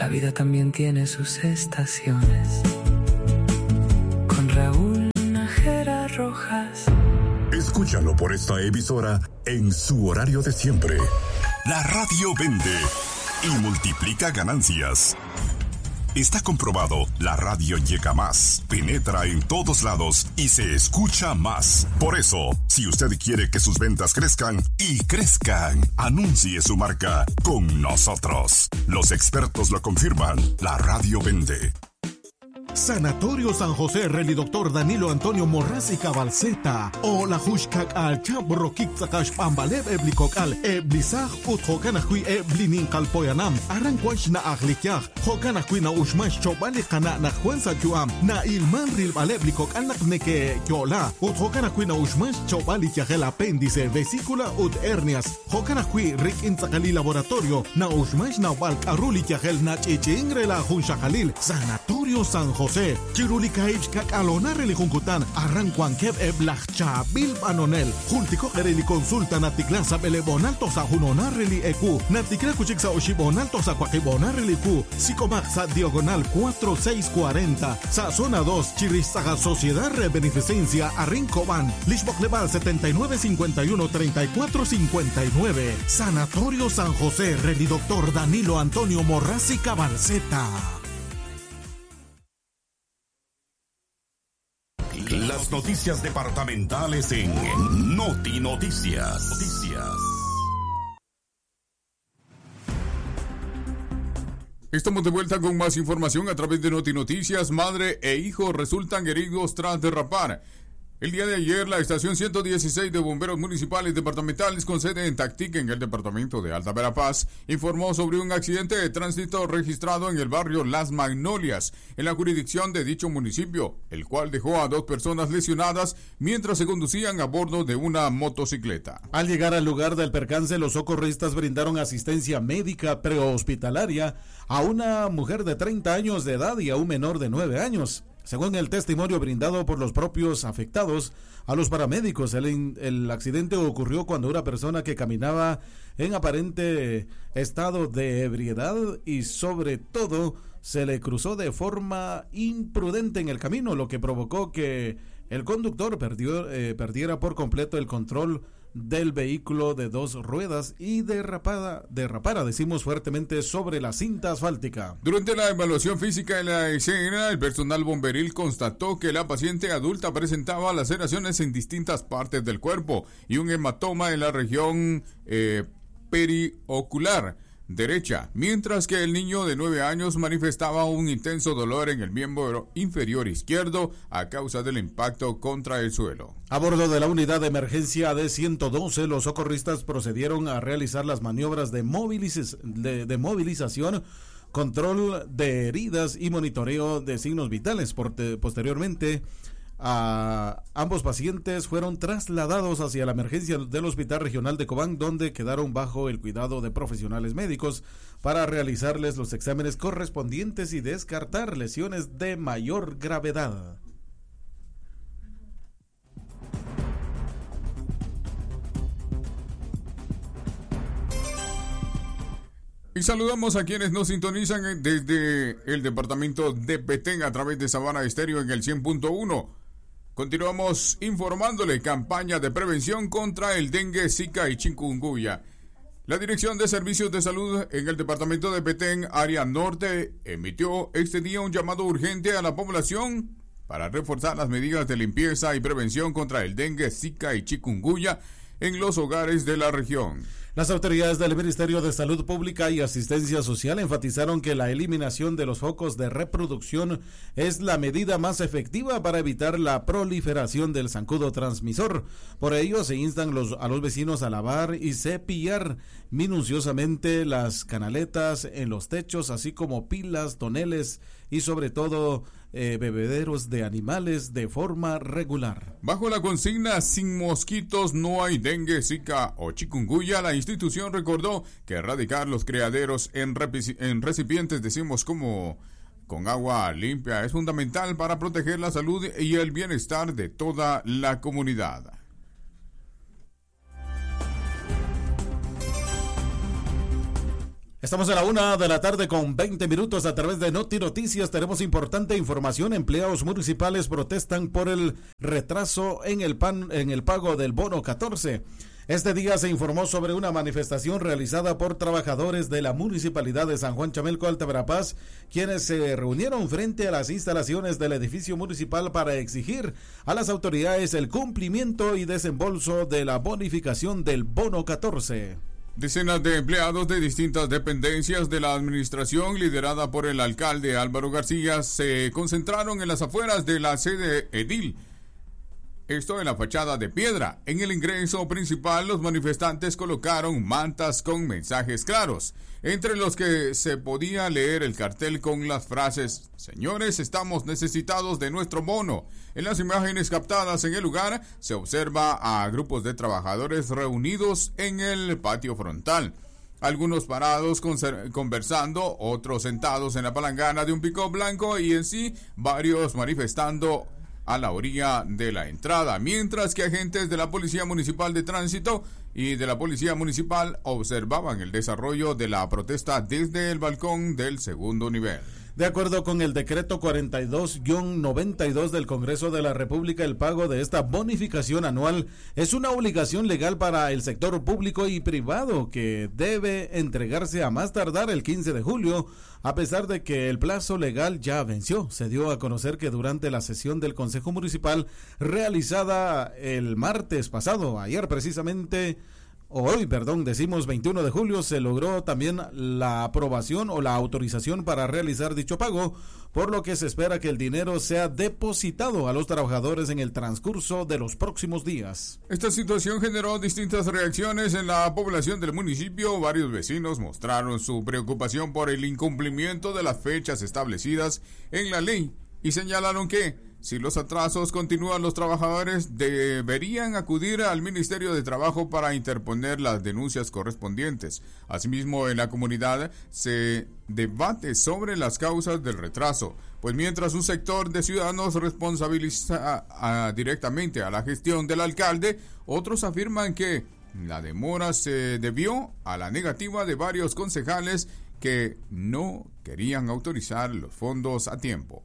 La vida también tiene sus estaciones. Con Raúl Nájera Rojas. Escúchalo por esta emisora en su horario de siempre. La radio vende y multiplica ganancias. Está comprobado, la radio llega más, penetra en todos lados y se escucha más. Por eso, si usted quiere que sus ventas crezcan y crezcan, anuncie su marca con nosotros. Los expertos lo confirman, la radio vende. Sanatorio San José, Reli Doctor Danilo Antonio Morrasi Cabalceta, o la Hushkak al Chabro Kitsakash Pambalev Eblikok al Eblisaj Ut Hoganakui Eblinin Kalpoyanam, Aranquash na Aglikyaj, Hoganakui na Ushmash Chobalikana na Juanza Juam, na Ilman Ril Baleblikok Anakneke Yola, Ut Hoganakui na Ushmash Chobalikyaj el apéndice, vesícula ut hernias, Hoganakui Rik Inzakali Laboratorio, na Ushmash na Balk Arulikyaj el Nachechingre la Hunshakalil, Sanatorio San José, Chirulikaich Kakalona Relikunkutan, Arranquan Kev Eblachcha Bil Banonel, Juntico Ereli Consulta Natiklasa Belebonalto sa Junonareli Eku, Natikla Kuchiksa Oshibonalto sa Kwakibonareli Ku, Psicomaxa Diagonal 4640, sa Zona 2, Chirizaga Sociedad Beneficencia Arrincoban, Lishbok Leval 7951-3459, Sanatorio San José, Reli Doctor Danilo Antonio Morrasi Cabalceta. Las noticias departamentales en Noti Noticias. Estamos de vuelta con más información a través de Noti Noticias. Madre e hijo resultan heridos tras derrapar. El día de ayer, la estación 116 de bomberos municipales departamentales con sede en Tactic, en el departamento de Alta Verapaz, informó sobre un accidente de tránsito registrado en el barrio Las Magnolias, en la jurisdicción de dicho municipio, el cual dejó a 2 personas lesionadas mientras se conducían a bordo de una motocicleta. Al llegar al lugar del percance, los socorristas brindaron asistencia médica prehospitalaria a una mujer de 30 años de edad y a un menor de 9 años. Según el testimonio brindado por los propios afectados a los paramédicos, el accidente ocurrió cuando una persona que caminaba en aparente estado de ebriedad y sobre todo se le cruzó de forma imprudente en el camino, lo que provocó que el conductor perdiera por completo el control del vehículo de 2 ruedas y derrapara, decimos fuertemente, sobre la cinta asfáltica. Durante la evaluación física de la escena, el personal bomberil constató que la paciente adulta presentaba laceraciones en distintas partes del cuerpo y un hematoma en la región periocular derecha, mientras que el niño de 9 años manifestaba un intenso dolor en el miembro inferior izquierdo a causa del impacto contra el suelo. A bordo de la unidad de emergencia D112, los socorristas procedieron a realizar las maniobras de movilización, control de heridas y monitoreo de signos vitales. Posteriormente, ambos pacientes fueron trasladados hacia la emergencia del Hospital Regional de Cobán, donde quedaron bajo el cuidado de profesionales médicos para realizarles los exámenes correspondientes y descartar lesiones de mayor gravedad. Y saludamos a quienes nos sintonizan desde el departamento de Petén a través de Sabana Estéreo en el 100.1. Continuamos informándole campaña de prevención contra el dengue, zika y chikungunya. La Dirección de Servicios de Salud en el departamento de Petén, área norte, emitió este día un llamado urgente a la población para reforzar las medidas de limpieza y prevención contra el dengue, zika y chikungunya en los hogares de la región. Las autoridades del Ministerio de Salud Pública y Asistencia Social enfatizaron que la eliminación de los focos de reproducción es la medida más efectiva para evitar la proliferación del zancudo transmisor. Por ello, se instan a los vecinos a lavar y cepillar minuciosamente las canaletas en los techos, así como pilas, toneles y sobre todo bebederos de animales de forma regular. Bajo la consigna "Sin mosquitos no hay dengue, zika o chikungunya", la institución recordó que erradicar los criaderos en recipientes, decimos como con agua limpia, es fundamental para proteger la salud y el bienestar de toda la comunidad. Estamos en la 1:00 con 20 minutos a través de Noti Noticias. Tenemos importante información. Empleados municipales protestan por el retraso en el pago del bono 14. Este día se informó sobre una manifestación realizada por trabajadores de la Municipalidad de San Juan Chamelco, Alta Verapaz, quienes se reunieron frente a las instalaciones del edificio municipal para exigir a las autoridades el cumplimiento y desembolso de la bonificación del bono 14. Decenas de empleados de distintas dependencias de la administración liderada por el alcalde Álvaro García se concentraron en las afueras de la sede edil. Esto en la fachada de piedra. En el ingreso principal, los manifestantes colocaron mantas con mensajes claros, entre los que se podía leer el cartel con las frases: "Señores, estamos necesitados de nuestro bono". En las imágenes captadas en el lugar, se observa a grupos de trabajadores reunidos en el patio frontal. Algunos parados conversando, otros sentados en la palangana de un pick-up blanco y en sí varios manifestando a la orilla de la entrada, mientras que agentes de la Policía Municipal de Tránsito y de la Policía Municipal observaban el desarrollo de la protesta desde el balcón del segundo nivel. De acuerdo con el decreto 42-92 del Congreso de la República, el pago de esta bonificación anual es una obligación legal para el sector público y privado que debe entregarse a más tardar el 15 de julio, a pesar de que el plazo legal ya venció. Se dio a conocer que durante la sesión del Consejo Municipal realizada el martes pasado, decimos 21 de julio, se logró también la aprobación o la autorización para realizar dicho pago, por lo que se espera que el dinero sea depositado a los trabajadores en el transcurso de los próximos días. Esta situación generó distintas reacciones en la población del municipio. Varios vecinos mostraron su preocupación por el incumplimiento de las fechas establecidas en la ley y señalaron que si los atrasos continúan, los trabajadores deberían acudir al Ministerio de Trabajo para interponer las denuncias correspondientes. Asimismo, en la comunidad se debate sobre las causas del retraso, pues mientras un sector de ciudadanos responsabiliza directamente a la gestión del alcalde, otros afirman que la demora se debió a la negativa de varios concejales que no querían autorizar los fondos a tiempo.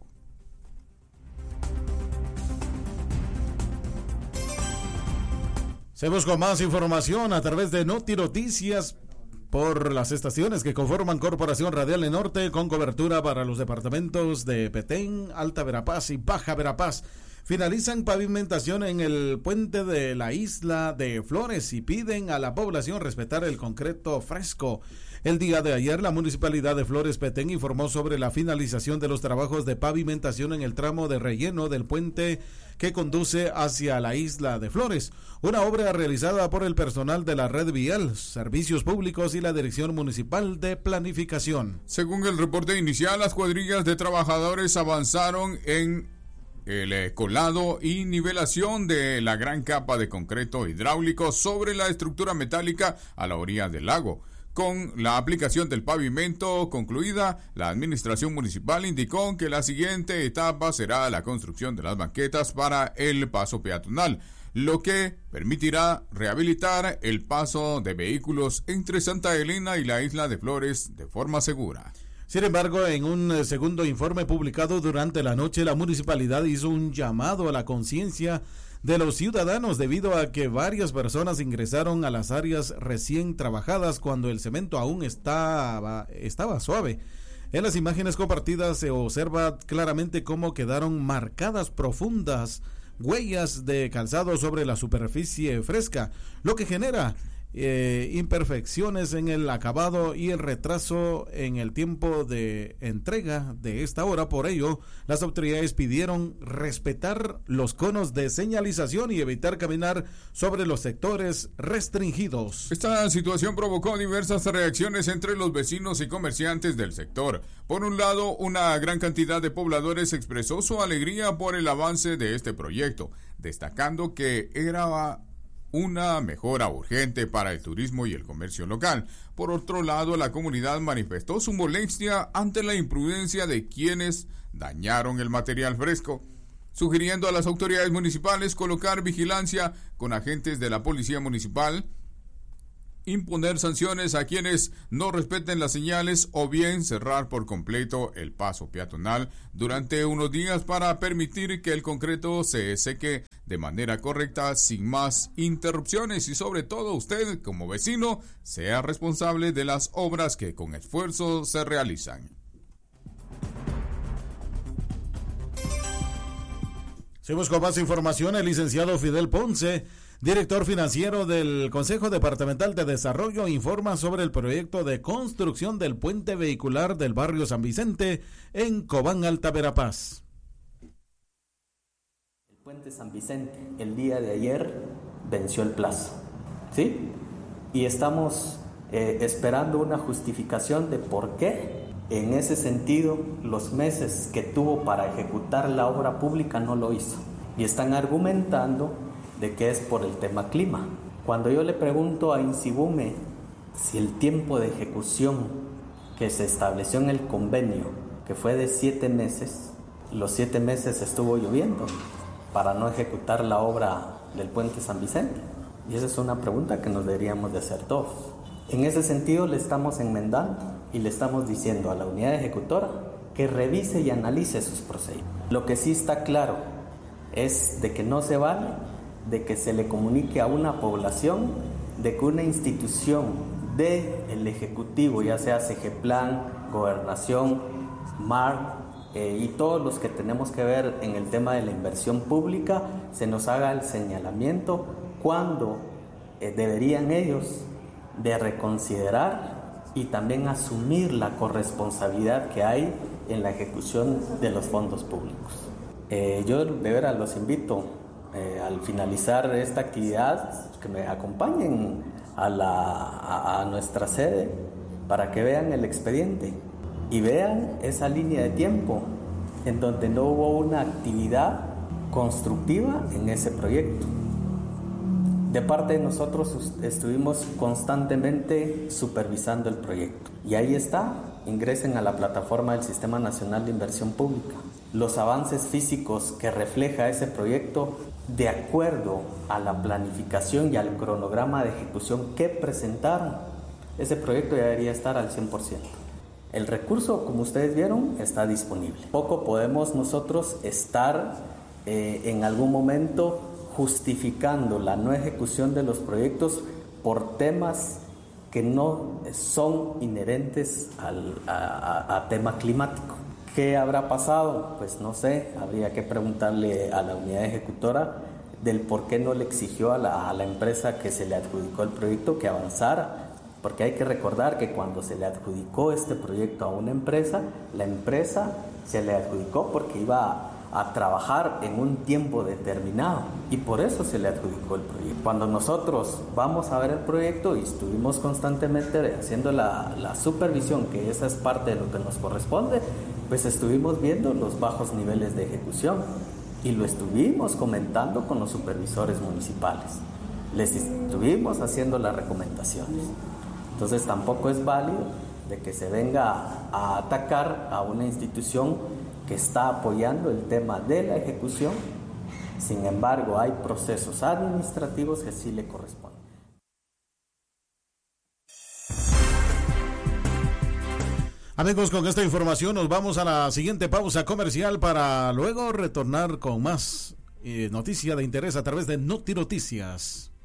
Seguimos con más información a través de Noti Noticias por las estaciones que conforman Corporación Radial del Norte, con cobertura para los departamentos de Petén, Alta Verapaz y Baja Verapaz. Finalizan pavimentación en el puente de la isla de Flores y piden a la población respetar el concreto fresco. El día de ayer, la Municipalidad de Flores Petén informó sobre la finalización de los trabajos de pavimentación en el tramo de relleno del puente que conduce hacia la isla de Flores, una obra realizada por el personal de la Red Vial, Servicios Públicos y la Dirección Municipal de Planificación. Según el reporte inicial, las cuadrillas de trabajadores avanzaron en el colado y nivelación de la gran capa de concreto hidráulico sobre la estructura metálica a la orilla del lago. Con la aplicación del pavimento concluida, la administración municipal indicó que la siguiente etapa será la construcción de las banquetas para el paso peatonal, lo que permitirá rehabilitar el paso de vehículos entre Santa Elena y la isla de Flores de forma segura. Sin embargo, en un segundo informe publicado durante la noche, la municipalidad hizo un llamado a la conciencia de los ciudadanos debido a que varias personas ingresaron a las áreas recién trabajadas cuando el cemento aún estaba suave. En las imágenes compartidas se observa claramente cómo quedaron marcadas profundas huellas de calzado sobre la superficie fresca, lo que genera imperfecciones en el acabado y el retraso en el tiempo de entrega de esta obra. Por ello, las autoridades pidieron respetar los conos de señalización y evitar caminar sobre los sectores restringidos. Esta situación provocó diversas reacciones entre los vecinos y comerciantes del sector. Por un lado, una gran cantidad de pobladores expresó su alegría por el avance de este proyecto, destacando que era una mejora urgente para el turismo y el comercio local. Por otro lado, la comunidad manifestó su molestia ante la imprudencia de quienes dañaron el material fresco, sugiriendo a las autoridades municipales colocar vigilancia con agentes de la policía municipal imponer sanciones a quienes no respeten las señales o bien cerrar por completo el paso peatonal durante unos días para permitir que el concreto se seque de manera correcta sin más interrupciones y sobre todo usted como vecino sea responsable de las obras que con esfuerzo se realizan. Seguimos con más información. El licenciado Fidel Ponce, director financiero del Consejo Departamental de Desarrollo, informa sobre el proyecto de construcción del puente vehicular del barrio San Vicente en Cobán, Alta Verapaz. El puente San Vicente, el día de ayer venció el plazo, ¿sí? Y estamos esperando una justificación de por qué. En ese sentido, los meses que tuvo para ejecutar la obra pública no lo hizo. Y están argumentando de que es por el tema clima. Cuando yo le pregunto a Insibume si el tiempo de ejecución que se estableció en el convenio, que fue de 7 meses, los 7 meses estuvo lloviendo para no ejecutar la obra del puente San Vicente. Y esa es una pregunta que nos deberíamos de hacer todos. En ese sentido le estamos enmendando y le estamos diciendo a la unidad ejecutora que revise y analice sus procedimientos. Lo que sí está claro es de que no se vale de que se le comunique a una población de que una institución del Ejecutivo, ya sea CGPLAN, Gobernación, MAR y todos los que tenemos que ver en el tema de la inversión pública, se nos haga el señalamiento cuando deberían ellos de reconsiderar y también asumir la corresponsabilidad que hay en la ejecución de los fondos públicos. Yo de veras los invito al finalizar esta actividad que me acompañen a nuestra sede para que vean el expediente y vean esa línea de tiempo en donde no hubo una actividad constructiva en ese proyecto. De parte de nosotros estuvimos constantemente supervisando el proyecto. Y ahí está, ingresen a la plataforma del Sistema Nacional de Inversión Pública. Los avances físicos que refleja ese proyecto de acuerdo a la planificación y al cronograma de ejecución que presentaron. Ese proyecto ya debería estar al 100%. El recurso, como ustedes vieron, está disponible. Poco podemos nosotros estar en algún momento justificando la no ejecución de los proyectos por temas que no son inherentes a tema climático. ¿Qué habrá pasado? Pues no sé, habría que preguntarle a la unidad ejecutora del por qué no le exigió a la empresa que se le adjudicó el proyecto que avanzara, porque hay que recordar que cuando se le adjudicó este proyecto a una empresa, la empresa se le adjudicó porque iba a trabajar en un tiempo determinado y por eso se le adjudicó el proyecto. Cuando nosotros vamos a ver el proyecto y estuvimos constantemente haciendo la supervisión, que esa es parte de lo que nos corresponde, pues estuvimos viendo los bajos niveles de ejecución y lo estuvimos comentando con los supervisores municipales, les estuvimos haciendo las recomendaciones. Entonces tampoco es válido de que se venga a atacar a una institución que está apoyando el tema de la ejecución. Sin embargo, hay procesos administrativos que sí le corresponden. Amigos, con esta información nos vamos a la siguiente pausa comercial para luego retornar con más noticia de interés a través de Noti Noticias.